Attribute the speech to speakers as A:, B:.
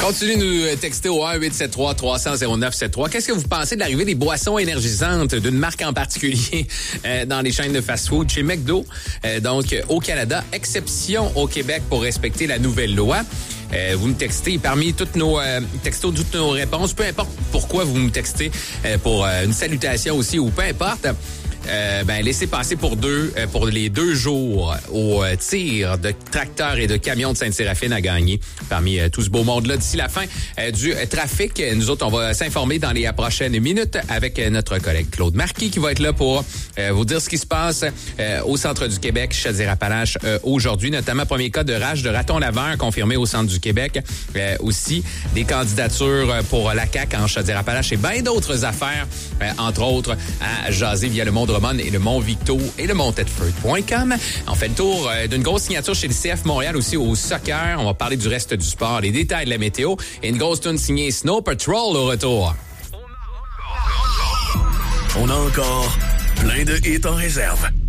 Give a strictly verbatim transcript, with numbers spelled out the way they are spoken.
A: Continuez de nous texter au un huit sept trois trois cents zéro neuf sept trois. Qu'est-ce que vous pensez de l'arrivée des boissons énergisantes d'une marque en particulier euh, dans les chaînes de fast-food chez McDo? Euh, donc, au Canada, exception au Québec pour respecter la nouvelle loi. Euh, vous me textez parmi toutes nos euh, textos, toutes nos réponses, peu importe pourquoi vous me textez euh, pour euh, une salutation aussi ou peu importe. Euh, ben, laissez passer pour deux, euh, pour les deux jours au euh, tir de tracteurs et de camions de Sainte-Séraphine à gagner parmi euh, tout ce beau monde-là. D'ici la fin euh, du euh, trafic, nous autres, on va s'informer dans les prochaines minutes avec euh, notre collègue Claude Marquis qui va être là pour euh, vous dire ce qui se passe euh, au centre du Québec, Chaudière-Appalaches, euh, aujourd'hui, notamment premier cas de rage de raton laveur confirmé au centre du Québec. Euh, aussi, des candidatures pour la C A Q en Chaudière-Appalaches et bien d'autres affaires, euh, entre autres, à jaser via le Monde et le Mont Victo et le Mont Tedford point com. On fait le tour euh, d'une grosse signature chez le C F Montréal aussi au soccer. On va parler du reste du sport, les détails de la météo et une grosse tune signée Snow Patrol au retour.
B: On a encore plein de hits en réserve.